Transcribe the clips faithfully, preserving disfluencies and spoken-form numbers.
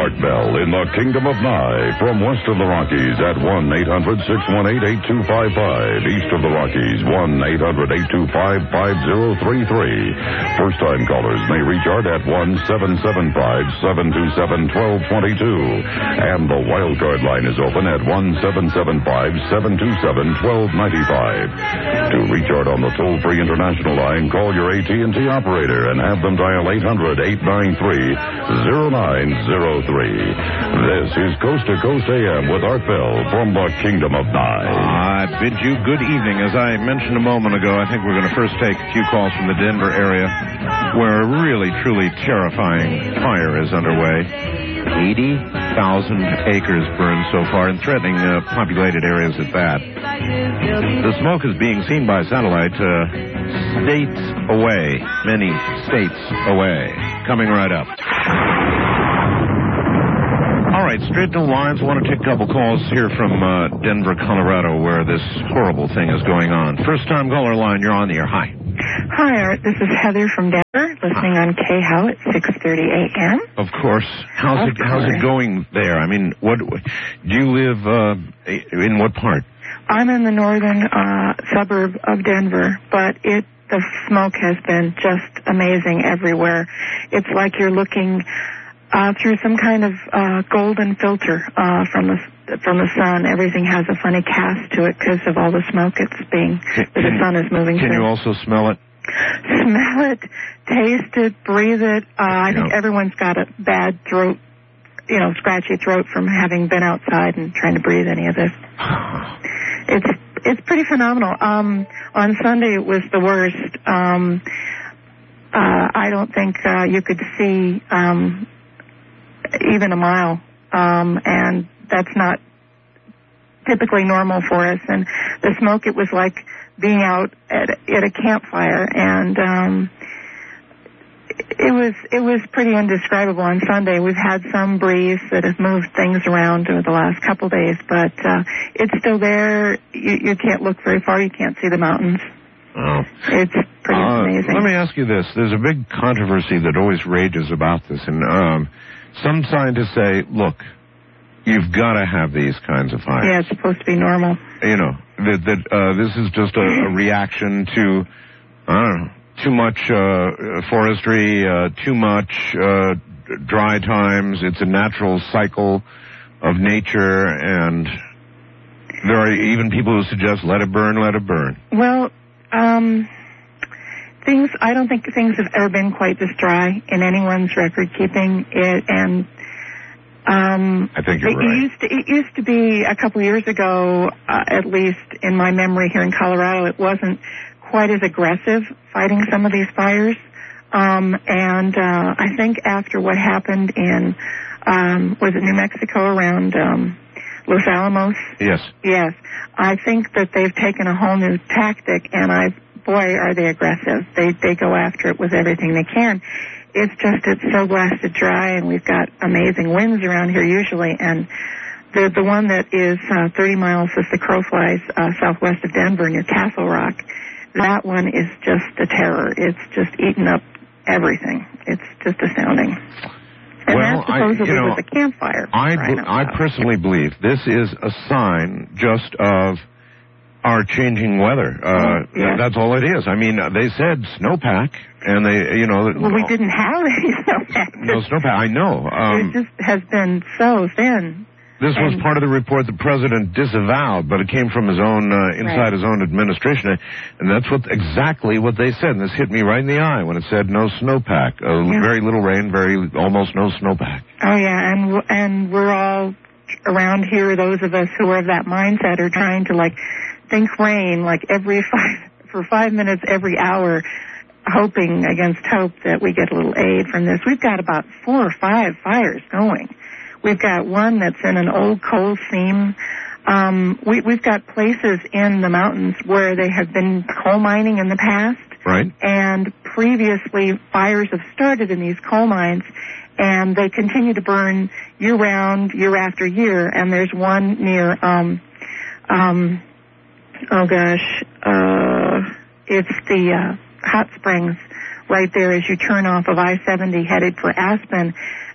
Art Bell in the Kingdom of Nye. From west of the Rockies at one eight hundred six one eight eight two five five. East of the Rockies, one eight hundred eight two five five zero three three. First-time callers may reach Art at one seven seven five seven two seven one two two two. And the wildcard line is open at one seven seven five seven two seven one two nine five. To reach Art on the toll-free international line, call your A T and T operator and have them dial eight hundred eight nine three zero nine zero three. This is Coast to Coast A M with Art Bell from the Kingdom of Nye. I bid you good evening. As I mentioned a moment ago, I think we're going to first take a few calls from the Denver area where a really, truly terrifying fire is underway. eighty thousand acres burned so far and threatening uh, populated areas at that. The smoke is being seen by satellite uh, states away, many states away. Coming right up. All right, straight to the lines. I want to take a couple calls here from uh, Denver, Colorado, where this horrible thing is going on. First-time caller line, you're on the air. Hi. Hi, Art. This is Heather from Denver, listening on K-How at six thirty a.m. Of course. How's of it How's course. it going there? I mean, what do you live uh, in? What part? I'm in the northern uh, suburb of Denver, but it the smoke has been just amazing everywhere. It's like you're looking uh, through some kind of uh, golden filter uh, from the from the sun. Everything has a funny cast to it because of all the smoke it's being Can, that the sun is moving Can through. you also smell it? Smell it, taste it, breathe it. Uh, I think Yeah. everyone's got a bad throat, you know, scratchy throat from having been outside and trying to breathe any of this. It's it's pretty phenomenal. Um, on Sunday it was the worst. Um, uh, I don't think uh, you could see um, even a mile, um, and that's not typically normal for us. And the smoke, it was like being out at, at a campfire, and um, it was it was pretty indescribable on Sunday. We've had some breeze that has moved things around over the last couple days, but uh, it's still there. You, you can't look very far. You can't see the mountains. Oh. It's pretty uh, amazing. Let me ask you this. There's a big controversy that always rages about this, and um, some scientists say, look, you've got to have these kinds of fires. Yeah, it's supposed to be normal. You know, that, that uh, this is just a, a reaction to, I don't know, too much uh, forestry, uh, too much uh, dry times. It's a natural cycle of nature, and there are even people who suggest let it burn, let it burn. Well, um, things, I don't think things have ever been quite this dry in anyone's record keeping, it, and um, I think you're it, right. It used to, it used to be a couple years ago, uh, at least in my memory here in Colorado, it wasn't quite as aggressive fighting some of these fires. Um, and uh, I think after what happened in, um, was it New Mexico around um, Los Alamos? Yes. Yes. I think that they've taken a whole new tactic, and I, boy, are they aggressive. They they go after it with everything they can. It's just it's so blasted dry, and we've got amazing winds around here usually, and the the one that is uh, thirty miles as the crow flies uh, southwest of Denver near Castle Rock, that one is just a terror. It's just eaten up everything. It's just astounding. And well, that supposedly I, you know, was a campfire. I, be, I personally believe this is a sign just of our changing weather. Uh, oh, yes. That's all it is. I mean, they said snowpack, and they, you know. Well, we didn't have any snowpack. No snowpack, I know. Um, it just has been so thin. This was part of the report the president disavowed, but it came from his own, uh, inside right. his own administration. And that's what exactly what they said. And this hit me right in the eye when it said no snowpack. Uh, yeah. Very little rain, very almost no snowpack. Oh, yeah, and and we're all around here, those of us who are of that mindset are trying to, like, think rain, like, every five, for five minutes every hour, hoping against hope that we get a little aid from this. We've got about four or five fires going. We've got one that's in an old coal seam. Um, we, we've got places in the mountains where they have been coal mining in the past. Right. And previously fires have started in these coal mines, and they continue to burn year-round, year after year. And there's one near, um, um, oh gosh, uh, it's the uh, Hot Springs right there as you turn off of I seventy headed for Aspen.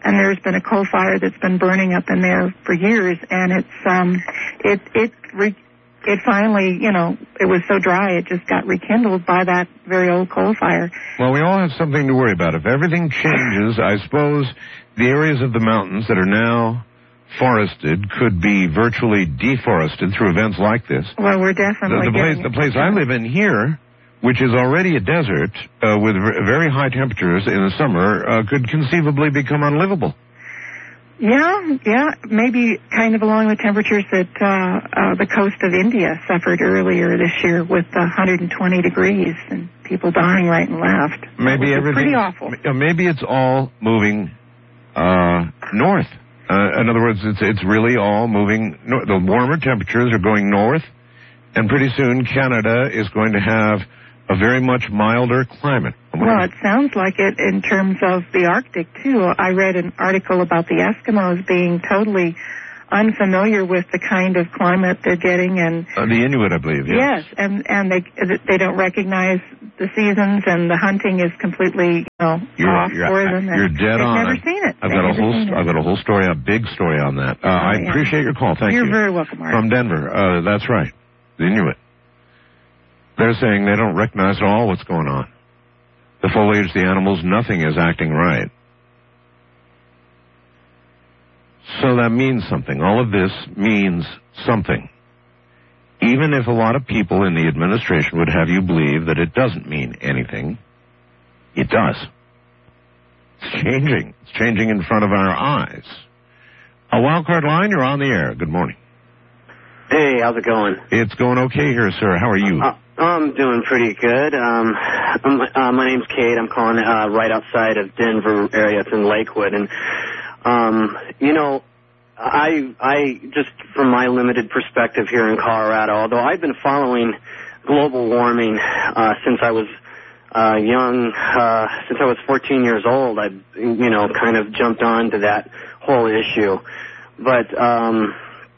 and there's been a coal fire that's been burning up in there for years, and it's um, it it re- it finally, you know, it was so dry it just got rekindled by that very old coal fire. Well, we all have something to worry about. If everything changes, I suppose the areas of the mountains that are now forested could be virtually deforested through events like this. Well, we're definitely the, the place. getting The place I live in here, which is already a desert uh, with very high temperatures in the summer, uh, could conceivably become unlivable. Yeah, yeah, maybe kind of along the temperatures that uh, uh, the coast of India suffered earlier this year with uh, one hundred twenty degrees and people dying right and left. Maybe everything. Pretty awful. Maybe it's all moving uh, north. Uh, in other words, it's it's really all moving north. The warmer temperatures are going north, and pretty soon Canada is going to have a very much milder climate. Well, it sounds like it in terms of the Arctic, too. I read an article about the Eskimos being totally unfamiliar with the kind of climate they're getting. And uh, the Inuit, I believe, yes. Yes, and, and they they don't recognize the seasons, and the hunting is completely, you know, you're, off you're, for them. You're dead they've on. I've never seen it. I've they've got a whole it. I've got a whole story, a big story on that. Uh, oh, I yeah. appreciate your call. Thank you're you. You're very welcome, Art. From Denver. Uh, that's right. The Inuit. They're saying they don't recognize at all what's going on. The foliage, the animals, nothing is acting right. So that means something. All of this means something. Even if a lot of people in the administration would have you believe that it doesn't mean anything, it does. It's changing. It's changing in front of our eyes. A wildcard line, you're on the air. Good morning. Hey, how's it going? It's going okay here, sir. How are you? Uh, I'm doing pretty good. Um, I'm, uh, my name's Kate. I'm calling uh, right outside of Denver area. It's in Lakewood. And, um, you know, I, I just from my limited perspective here in Colorado, although I've been following global warming uh, since I was uh, young, uh, since I was fourteen years old, I, you know, kind of jumped onto that whole issue. But um,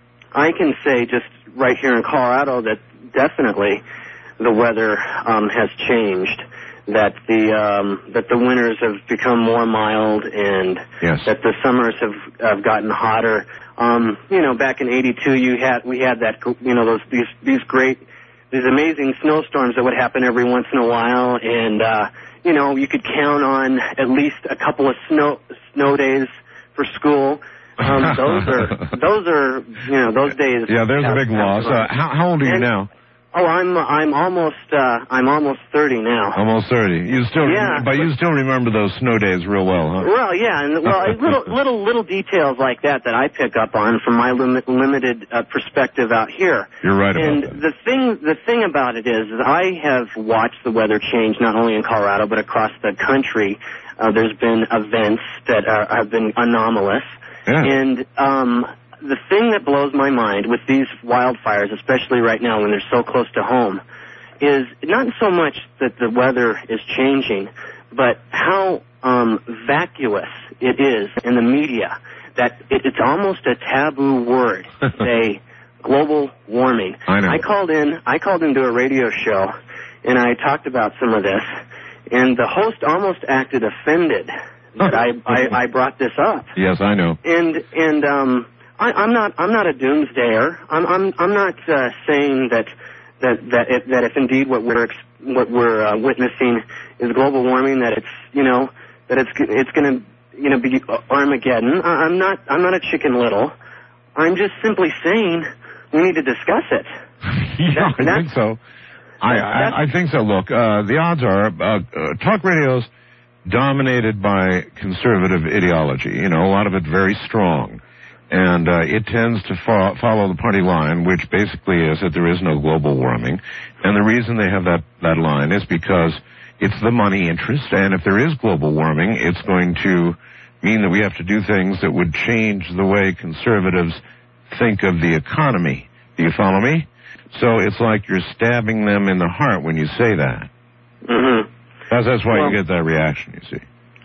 I can say just right here in Colorado that definitely the weather um, has changed, that the um, that the winters have become more mild, and yes. that the summers have, have gotten hotter. Um, you know, back in eighty-two, you had we had that you know those these these great these amazing snowstorms that would happen every once in a while, and uh, you know you could count on at least a couple of snow snow days for school. Um, those are those are you know those days. Yeah, there's have, a big loss. Uh, how, how old are you and, now? Oh, I'm I'm almost uh, I'm almost thirty now. Almost thirty. You still, yeah, but, but you still remember those snow days real well, huh? Well, yeah, and well, little little little details like that that I pick up on from my lim- limited uh, perspective out here. You're right about and that. And the thing the thing about it is, is I have watched the weather change not only in Colorado but across the country. Uh, there's been events that are, have been anomalous, yeah. and um. The thing that blows my mind with these wildfires, especially right now when they're so close to home, is not so much that the weather is changing, but how um, vacuous it is in the media, that it, it's almost a taboo word to say global warming. I know. I called in, I called into a radio show, and I talked about some of this, and the host almost acted offended that I, I, I brought this up. Yes, I know. And, and, um... I, I'm not. I'm not a doomsdayer. I'm. I'm. I'm not uh, saying that that that if, that if indeed what we're what we're uh, witnessing is global warming, that it's you know that it's it's going to you know be Armageddon. I, I'm not. I'm not a Chicken Little. I'm just simply saying we need to discuss it. yeah, that, I think so. I, I I think so. Look, uh, the odds are uh, uh, talk radio's dominated by conservative ideology. You know, a lot of it very strong. And uh, it tends to fo- follow the party line, which basically is that there is no global warming. And the reason they have that, that line is because it's the money interest, and if there is global warming, it's going to mean that we have to do things that would change the way conservatives think of the economy. Do you follow me? So it's like you're stabbing them in the heart when you say that. Mm-hmm. That's, that's why well, you get that reaction, you see.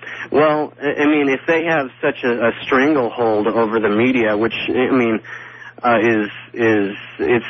Well, I mean, if they have such a, a stranglehold over the media, which I mean, uh, is is it's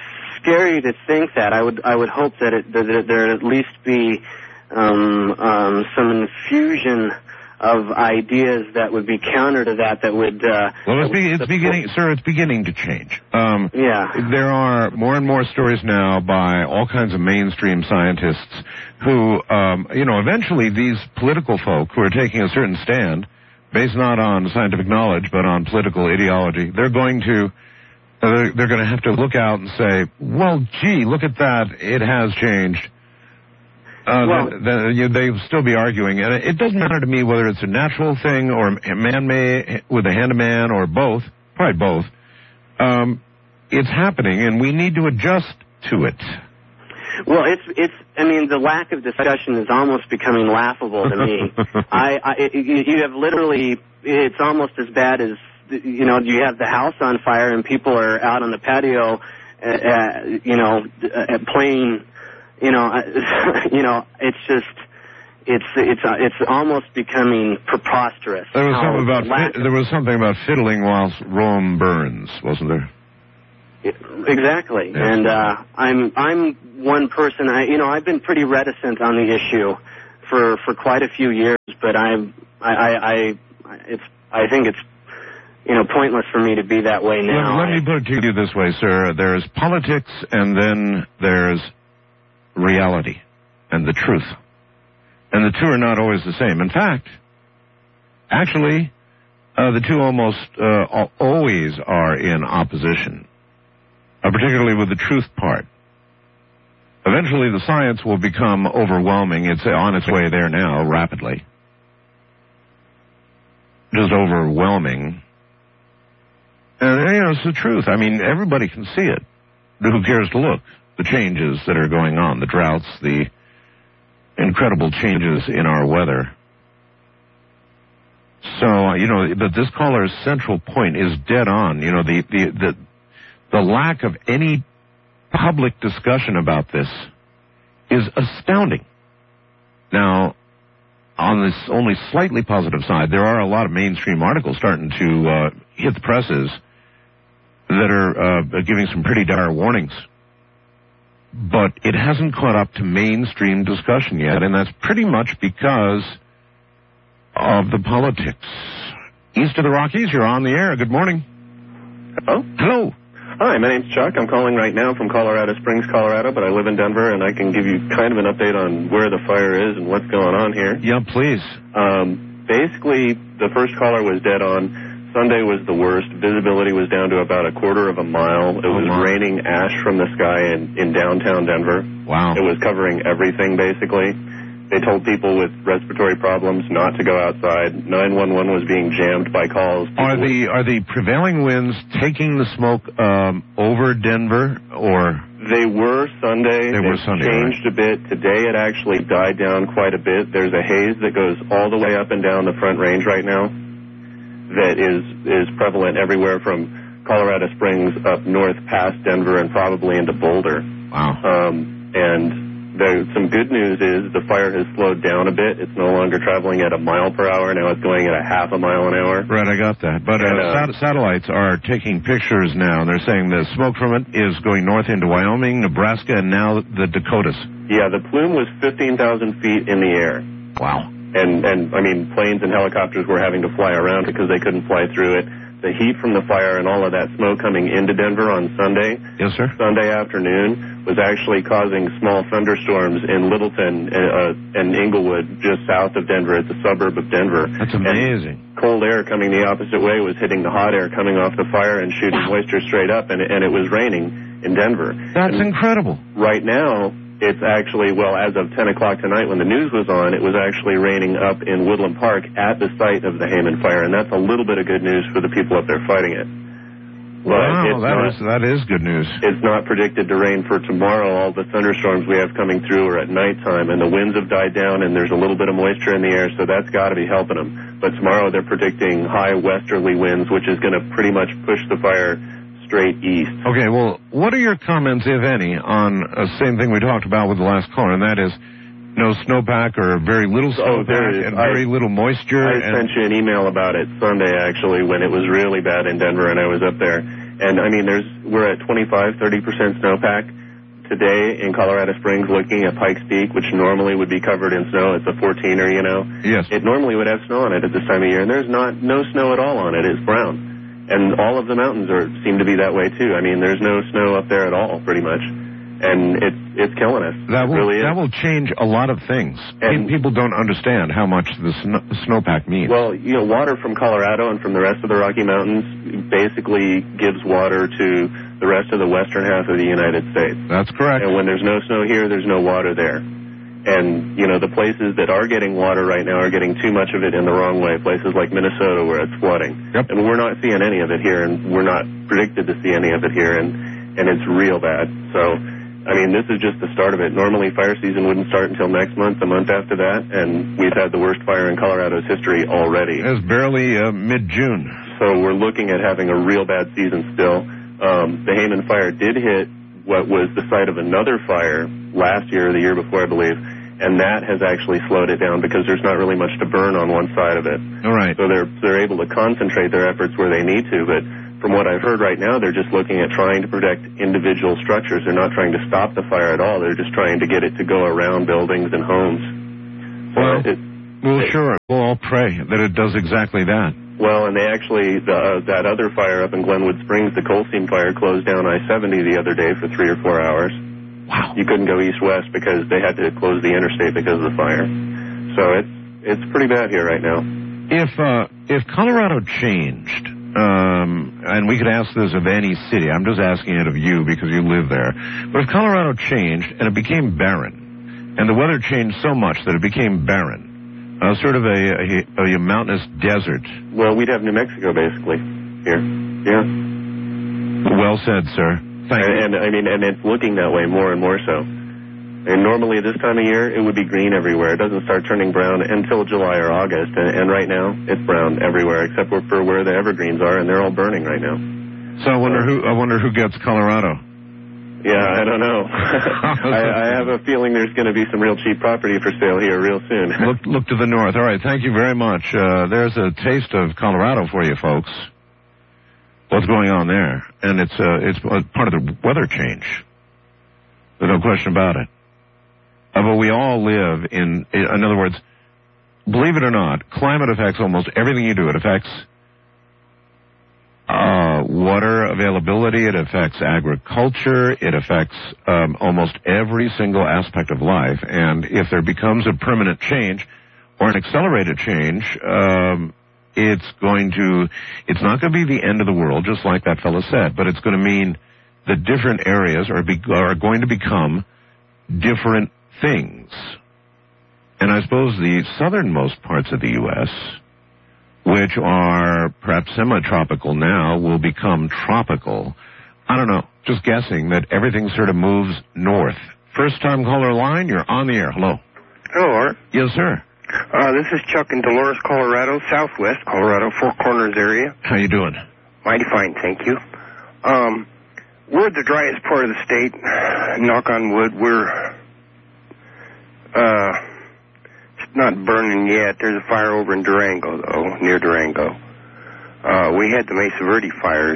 scary to think that. I would I would hope that it that there at least be um, um, some infusion of ideas that would be counter to that. That would. Uh, well, it's, that be, would it's beginning, sir. It's beginning to change. Um, yeah. There are more and more stories now by all kinds of mainstream scientists who, um, you know, eventually these political folk who are taking a certain stand, based not on scientific knowledge but on political ideology, they're going to. They're, they're going to have to look out and say, well, gee, look at that. It has changed. Uh, well, the, the, you, they'll still be arguing. And it doesn't matter to me whether it's a natural thing or man-made with the hand of man or both. Probably both. Um, it's happening, and we need to adjust to it. Well, it's, it's, I mean, the lack of discussion is almost becoming laughable to me. I, I, it, you have literally, it's almost as bad as, you know, you have the house on fire and people are out on the patio, uh, uh, you know, uh, playing, you know, uh, you know, it's just, it's it's uh, it's almost becoming preposterous. There was something about fi- there was something about fiddling whilst Rome burns, wasn't there? Exactly, yes. And uh, I'm I'm one person. I you know I've been pretty reticent on the issue for for quite a few years, but I'm I I, I it's I think it's. You know, pointless for me to be that way now. Let, let me put it to you this way, sir. There's politics and then there's reality and the truth. And the two are not always the same. In fact, actually, uh, the two almost uh, always are in opposition, uh, particularly with the truth part. Eventually, the science will become overwhelming. It's on its way there now, rapidly. Just overwhelming. And, you know, it's the truth. I mean, everybody can see it. Who cares to look? The changes that are going on, the droughts, the incredible changes in our weather. So, you know, but this caller's central point is dead on. You know, the, the, the, the lack of any public discussion about this is astounding. Now, on this only slightly positive side, there are a lot of mainstream articles starting to uh, hit the presses that are uh, giving some pretty dire warnings. But it hasn't caught up to mainstream discussion yet, and that's pretty much because of the politics. East of the Rockies, you're on the air. Good morning. Hello? Hello. Hi, my name's Chuck. I'm calling right now from Colorado Springs, Colorado, but I live in Denver, and I can give you kind of an update on where the fire is and what's going on here. Yeah, please. Um, basically, the first caller was dead on. Sunday was the worst. Visibility was down to about a quarter of a mile. It oh, was my. raining ash from the sky in, in downtown Denver. Wow. It was covering everything, basically. They told people with respiratory problems not to go outside. nine one one was being jammed by calls. People are the are the prevailing winds taking the smoke um, over Denver, or? They were Sunday. They were Sunday. Changed right. a bit. Today it actually died down quite a bit. There's a haze that goes all the way up and down the Front Range right now that is, is prevalent everywhere from Colorado Springs up north past Denver and probably into Boulder. Wow. Um, and there, some good news is the fire has slowed down a bit. It's no longer traveling at a mile per hour. Now it's going at a half a mile an hour. Right, I got that. But uh, and, uh, sat- satellites are taking pictures now. They're saying the smoke from it is going north into Wyoming, Nebraska, and now the Dakotas. Yeah, the plume was fifteen thousand feet in the air. Wow. And, and, I mean, planes and helicopters were having to fly around because they couldn't fly through it. The heat from the fire and all of that smoke coming into Denver on Sunday, yes, sir. Sunday afternoon, was actually causing small thunderstorms in Littleton uh, and Inglewood, just south of Denver. It's a suburb of Denver. That's amazing. And cold air coming the opposite way was hitting the hot air coming off the fire and shooting wow. moisture straight up, and, and it was raining in Denver. That's and incredible. Right now, it's actually, well, as of ten o'clock tonight when the news was on, it was actually raining up in Woodland Park at the site of the Hayman fire, and that's a little bit of good news for the people up there fighting it. But wow, that, not, is, that is good news. It's not predicted to rain for tomorrow. All the thunderstorms we have coming through are at nighttime, and the winds have died down, and there's a little bit of moisture in the air, so that's got to be helping them. But tomorrow they're predicting high westerly winds, which is going to pretty much push the fire straight east. Okay, well, what are your comments, if any, on the uh, same thing we talked about with the last caller, and that is no snowpack or very little snowpack oh, and very I, little moisture? I and... sent you an email about it Sunday, actually, when it was really bad in Denver and I was up there. And, I mean, there's we're at twenty-five, thirty percent snowpack. today in Colorado Springs looking at Pikes Peak, which normally would be covered in snow. It's a fourteener, you know. Yes. It normally would have snow on it at this time of year, and there's not no snow at all on it. It's brown. And all of the mountains are seem to be that way, too. I mean, there's no snow up there at all, pretty much. And it's it's killing us. That will, it really is. that will change a lot of things. And people don't understand how much the snow, snowpack means. Well, you know, water from Colorado and from the rest of the Rocky Mountains basically gives water to the rest of the western half of the United States. That's correct. And when there's no snow here, there's no water there. And, you know, the places that are getting water right now are getting too much of it in the wrong way, places like Minnesota where it's flooding. Yep. And we're not seeing any of it here, and we're not predicted to see any of it here, and, and it's real bad. So, I mean, this is just the start of it. Normally, fire season wouldn't start until next month, the month after that, and we've had the worst fire in Colorado's history already. It's barely uh, mid-June. So we're looking at having a real bad season still. Um, the Hayman fire did hit what was the site of another fire last year or the year before, I believe, and that has actually slowed it down because there's not really much to burn on one side of it. All right. So they're they're able to concentrate their efforts where they need to, but from what I've heard right now, they're just looking at trying to protect individual structures. They're not trying to stop the fire at all. They're just trying to get it to go around buildings and homes. So Well, it, well it, sure. We'll all pray that it does exactly that. Well, and they actually, the, uh, that other fire up in Glenwood Springs, the coal seam fire, closed down I seventy the other day for three or four hours. Wow. You couldn't go east-west because they had to close the interstate because of the fire. So it's it's pretty bad here right now. If uh, if Colorado changed, um, and we could ask this of any city, I'm just asking it of you because you live there, but if Colorado changed and it became barren, and the weather changed so much that it became barren, uh, sort of a, a, a mountainous desert. Well, we'd have New Mexico basically here. Yeah. Well said, sir. Thank and, you. and I mean, and it's looking that way more and more so. And normally this time of year, it would be green everywhere. It doesn't start turning brown until July or August. And, and right now, it's brown everywhere except for, for where the evergreens are, and they're all burning right now. So I wonder who I wonder who gets Colorado. Yeah, I don't know. I, I have a feeling there's going to be some real cheap property for sale here real soon. Look, look to the north. All right, thank you very much. Uh, there's a taste of Colorado for you, folks. What's going on there? And it's uh, it's part of the weather change. There's no question about it. Uh, but we all live in, in other words, believe it or not, climate affects almost everything you do. It affects uh, water availability. It affects agriculture. It affects um, almost every single aspect of life. And if there becomes a permanent change or an accelerated change, um, it's going to, it's not going to be the end of the world, just like that fellow said, but it's going to mean that different areas are, be, are going to become different things. And I suppose the southernmost parts of the U S, which are perhaps semi-tropical now, will become tropical. I don't know, just guessing that everything sort of moves north. First time caller line, you're on the air. Hello. Hello, Art. Yes, sir. Uh, this is Chuck in Dolores, Colorado, southwest Colorado, Four Corners area. How you doing? Mighty fine, thank you. Um, we're the driest part of the state. Knock on wood, we're uh, it's not burning yet. There's a fire over in Durango, though, near Durango. Uh, we had the Mesa Verde fires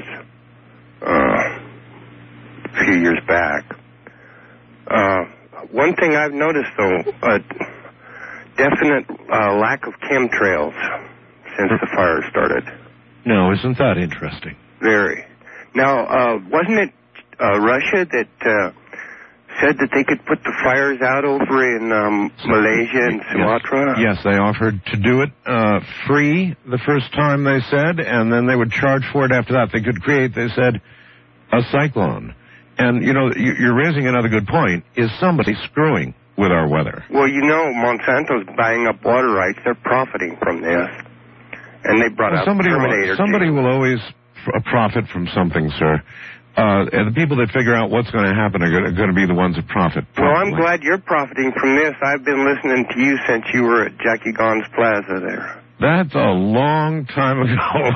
uh, a few years back. Uh, one thing I've noticed, though, uh, definite uh, lack of chemtrails since the fire started. No, isn't that interesting? Very. Now, uh, wasn't it uh, Russia that uh, said that they could put the fires out over in um, Malaysia and Sumatra? Yes. yes, they offered to do it uh, free the first time, they said, and then they would charge for it after that. They could create, they said, a cyclone. And, you know, you're raising another good point. Is somebody screwing with our weather? Well, you know, Monsanto's buying up water rights. They're profiting from this. And they brought well, out somebody Terminator. Will, somebody will always f- profit from something, sir. Uh, and the people that figure out what's going to happen are going to be the ones that profit. Well, I'm glad you're profiting from this. I've been listening to you since you were at Jackie Gaughan's Plaza there. That's a long time ago.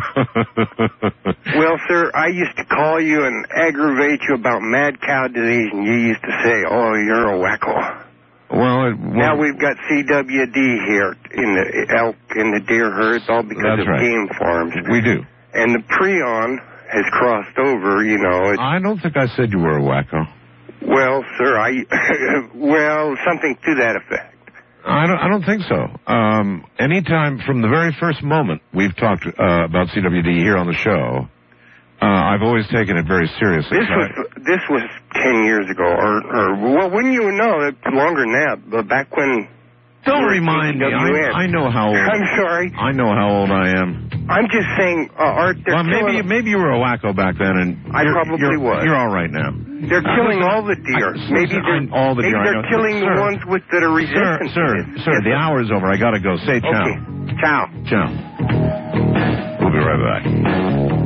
Well, sir, I used to call you and aggravate you about mad cow disease, and you used to say, oh, you're a wacko. Well, it, well, now we've got C W D here in the elk and the deer herds, all because That's of right. game farms. We do. And the prion has crossed over, you know. It's, I don't think I said you were a wacko. Well, sir, I well something to that effect. I don't. I don't think so. Um, anytime from the very first moment we've talked uh, about C W D here on the show, uh, I've always taken it very seriously. This was this was ten years ago, or, or well, wouldn't you know? It's longer than that. But back when. Don't remind me. I, I know how old. I'm sorry. I know how old I am. I'm just saying, uh, Art. Well, maybe maybe you were a wacko back then, and I probably you're, was. You're all right now. They're uh, killing listen, all the deer. I, maybe listen, they're all the maybe deer. they're killing sir, the ones with that are resistant. Sir, to sir, sir, the hour's over. I gotta go. Say ciao. Okay. Ciao. Ciao. We'll be right back.